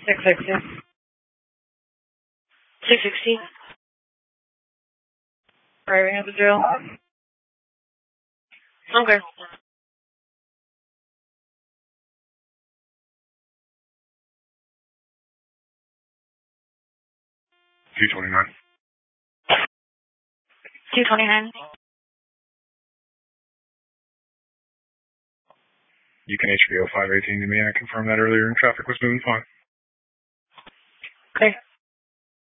660. 260. Arriving at the jail. Okay. 229. 229. You can HBO 518 to me. I confirmed that earlier and traffic was moving fine. Okay.